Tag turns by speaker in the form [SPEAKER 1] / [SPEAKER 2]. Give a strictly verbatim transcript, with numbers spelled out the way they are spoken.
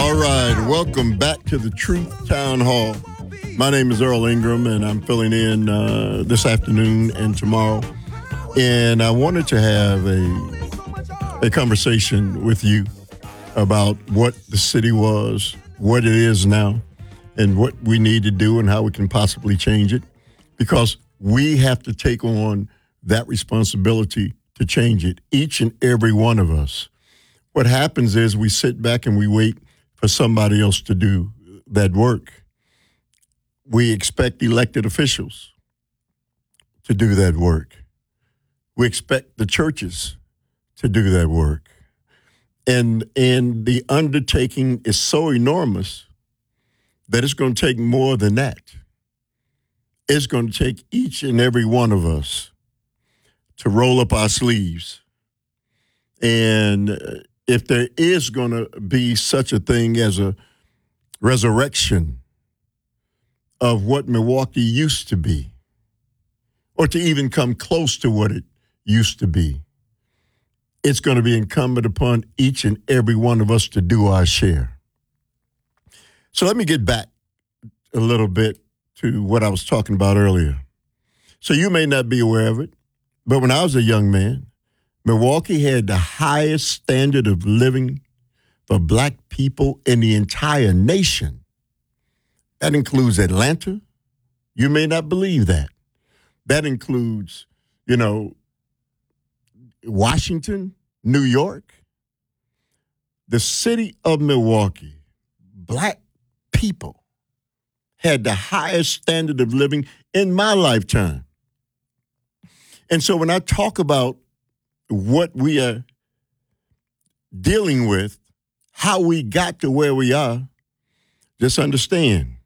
[SPEAKER 1] All right, welcome back to the Truth Town Hall. My name is Earl Ingram, and I'm filling in uh, this afternoon and tomorrow. And I wanted to have a, a conversation with you about what the city was, what it is now, and what we need to do and how we can possibly change it. Because we have to take on that responsibility to change it, each and every one of us. What happens is we sit back and we wait for somebody else to do that work. We expect elected officials to do that work. We expect the churches to do that work. And, and the undertaking is so enormous that it's going to take more than that. It's going to take each and every one of us to roll up our sleeves. And if there is going to be such a thing as a resurrection of what Milwaukee used to be, or to even come close to what it used to be, it's going to be incumbent upon each and every one of us to do our share. So let me get back a little bit to what I was talking about earlier. So you may not be aware of it, but when I was a young man, Milwaukee had the highest standard of living for black people in the entire nation. That includes Atlanta. You may not believe that. That includes, you know, Washington, New York. The city of Milwaukee, black people had the highest standard of living in my lifetime. And so when I talk about what we are dealing with, how we got to where we are, just understand